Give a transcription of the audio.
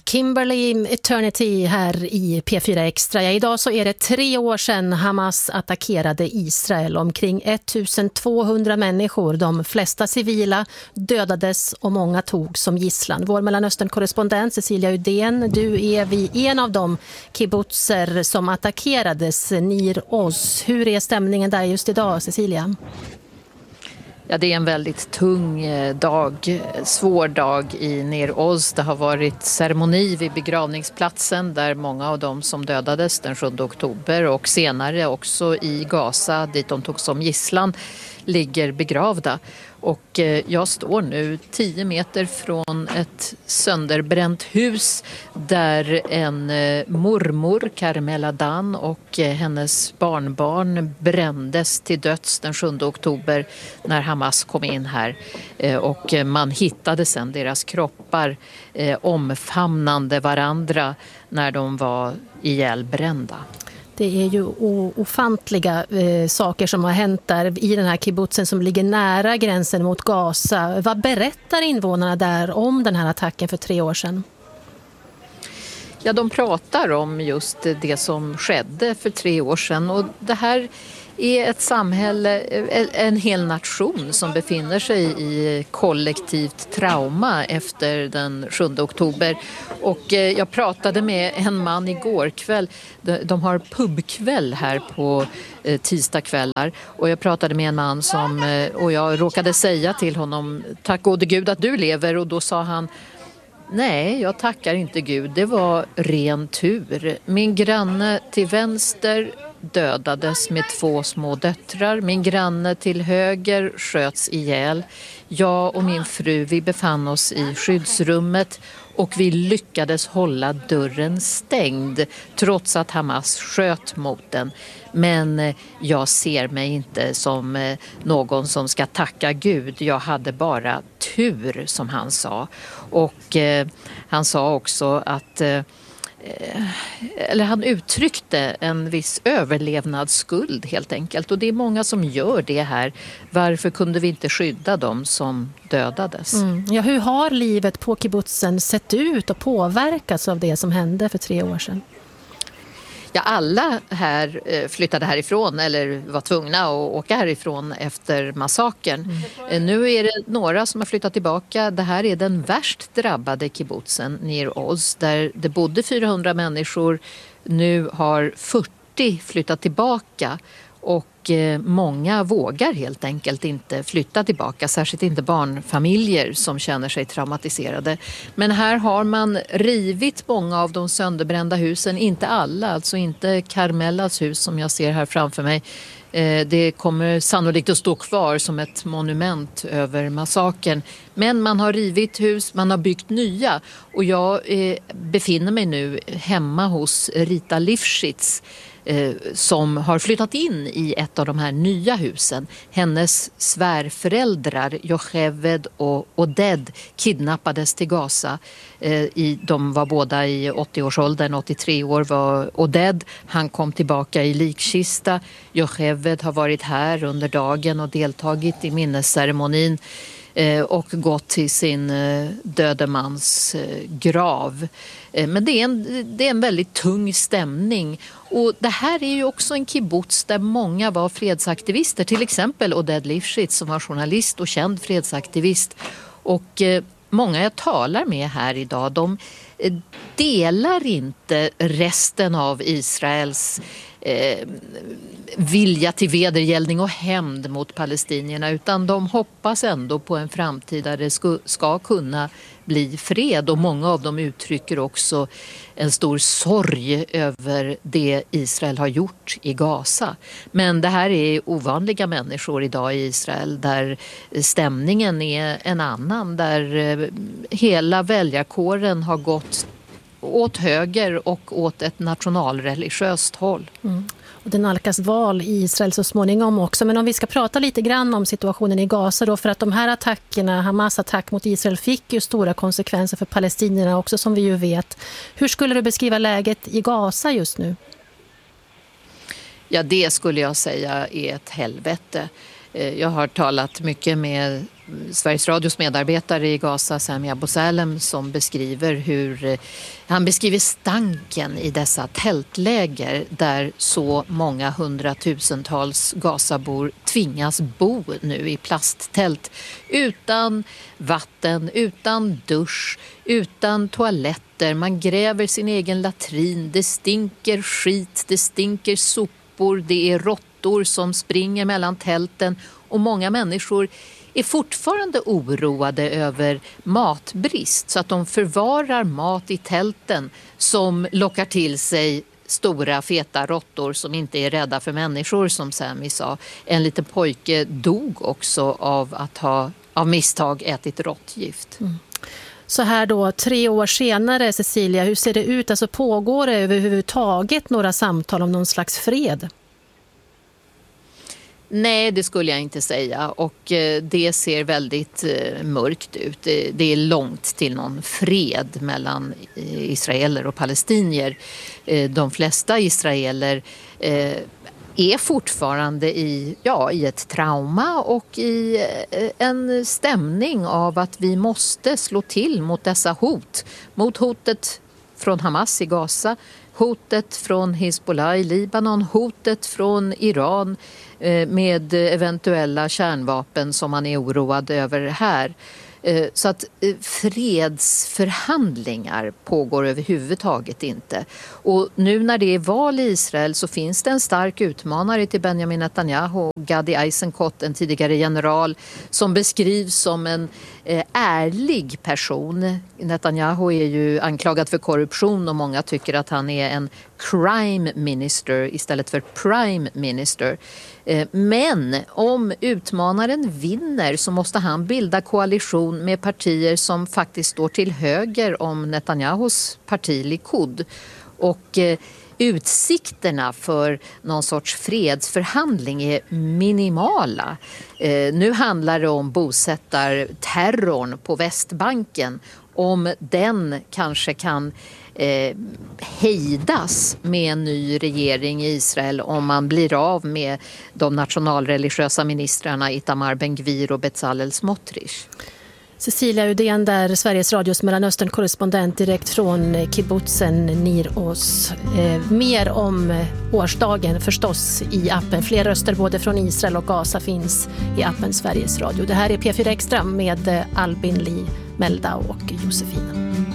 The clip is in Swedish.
Kimberly Eternity här i P4 Extra. Ja, idag så är det 3 år sedan Hamas attackerade Israel. Omkring 1200 människor, de flesta civila, dödades och många tog som gisslan. Vår Mellanöstern-korrespondent Cecilia Udén, du är vid en av de kibbutzer som attackerades, Nir Oz. Hur är stämningen där just idag, Cecilia? Ja, det är en väldigt tung dag, svår dag i Nir Oz. Det har varit ceremoni vid begravningsplatsen där många av dem som dödades den 7 oktober och senare också i Gaza, dit de tog som gisslan, ligger begravda. Och jag står nu 10 meter från ett sönderbränt hus där en mormor, Carmela Dan, och hennes barnbarn brändes till döds den 7 oktober när Hamas kom in här. Och man hittade sedan deras kroppar omfamnande varandra när de var ihjälbrända. Det är ju ofantliga saker som har hänt där i den här kibbutzen som ligger nära gränsen mot Gaza. Vad berättar invånarna där om den här attacken för 3 år sedan? Ja, de pratar om just det som skedde för 3 år sedan, och det här är ett samhälle, en hel nation som befinner sig i kollektivt trauma efter den 7 oktober. Och jag pratade med en man igår kväll. De har pubkväll här på tisdagskvällar. Och jag pratade med en man och jag råkade säga till honom, tack gode Gud att du lever. Och då sa han, nej, jag tackar inte Gud. Det var ren tur. Min granne till vänster dödades med 2 små döttrar. Min granne till höger sköts ihjäl. Jag och min fru, vi befann oss i skyddsrummet och vi lyckades hålla dörren stängd trots att Hamas sköt mot den. Men jag ser mig inte som någon som ska tacka Gud. Jag hade bara tur, som han sa. Och han sa också att han uttryckte en viss överlevnadsskuld helt enkelt, och det är många som gör det här. Varför kunde vi inte skydda dem som dödades? Ja, hur har livet på kibbutzen sett ut och påverkats av det som hände för 3 år sedan? Ja, alla här flyttade härifrån eller var tvungna att åka härifrån efter massakern. Nu är det några som har flyttat tillbaka. Det här är den värst drabbade kibbutzen, Nir Oz, där det bodde 400 människor. Nu har 40 flyttat tillbaka. Och många vågar helt enkelt inte flytta tillbaka, särskilt inte barnfamiljer som känner sig traumatiserade. Men här har man rivit många av de sönderbrända husen, inte alla, alltså inte Carmelas hus som jag ser här framför mig. Det kommer sannolikt att stå kvar som ett monument över massakern. Men man har rivit hus, man har byggt nya, och jag befinner mig nu hemma hos Rita Lifshitz som har flyttat in i ett av de här nya husen. Hennes svärföräldrar, Yocheved och Oded, kidnappades till Gaza. De var båda i 80-årsåldern, 83 år var Oded. Han kom tillbaka i likkista. Yocheved har varit här under dagen och deltagit i minnesceremonin och gått till sin döde mans grav. Men det är en väldigt tung stämning. Och det här är ju också en kibbutz där många var fredsaktivister. Till exempel Oded Lifshitz som var journalist och känd fredsaktivist. Och många jag talar med här idag, de delar inte resten av Israels vilja till vedergällning och hämnd mot palestinierna, utan de hoppas ändå på en framtid där det ska kunna bli fred, och många av dem uttrycker också en stor sorg över det Israel har gjort i Gaza. Men det här är ovanliga människor idag i Israel där stämningen är en annan, där hela väljarkåren har gått åt höger och åt ett nationalreligiöst håll. Och det nalkas val i Israel så småningom också. Men om vi ska prata lite grann om situationen i Gaza då, för att de här attackerna, Hamas attack mot Israel, fick ju stora konsekvenser för palestinierna också, som vi ju vet. Hur skulle du beskriva läget i Gaza just nu? Ja, det skulle jag säga är ett helvete. Jag har talat mycket med Sveriges Radios medarbetare i Gaza, Sami Abu Salem, som han beskriver stanken i dessa tältläger där så många hundratusentals Gazabor tvingas bo nu i plasttält utan vatten, utan dusch, utan toaletter. Man gräver sin egen latrin, det stinker skit, det stinker sopor, det är råttor som springer mellan tälten och många människor är fortfarande oroade över matbrist så att de förvarar mat i tälten som lockar till sig stora feta råttor som inte är rädda för människor, som Sami sa. En liten pojke dog också av att ha av misstag ätit råttgift. Så här då 3 år senare, Cecilia, hur ser det ut? Alltså pågår det överhuvudtaget några samtal om någon slags fred? Nej, det skulle jag inte säga, och det ser väldigt mörkt ut. Det är långt till någon fred mellan israeler och palestinier. De flesta israeler är fortfarande i ett trauma och i en stämning av att vi måste slå till mot dessa hot. Mot hotet från Hamas i Gaza, hotet från Hezbollah i Libanon, hotet från Iran med eventuella kärnvapen som man är oroad över här. Så att fredsförhandlingar pågår överhuvudtaget inte. Och nu när det är val i Israel så finns det en stark utmanare till Benjamin Netanyahu, Gadi Eisenkot, en tidigare general, som beskrivs som en ärlig person. Netanyahu är ju anklagad för korruption och många tycker att han är en crime minister istället för prime minister. Men om utmanaren vinner så måste han bilda koalition med partier som faktiskt står till höger om Netanyahus parti Likud. Och utsikterna för någon sorts fredsförhandling är minimala. Nu handlar det om bosättarterrorn på Västbanken. Om den kanske kan hejdas med en ny regering i Israel, om man blir av med de nationalreligiösa ministrarna Itamar Ben-Gvir och Bezalel Smotrich. Cecilia Udén där, Sveriges Radios Mellanöstern-korrespondent direkt från kibbutzen Nir Oz. Mer om årsdagen förstås i appen. Fler röster både från Israel och Gaza finns i appen Sveriges Radio. Det här är P4 Extra med Albin Li, Melda och Josefina.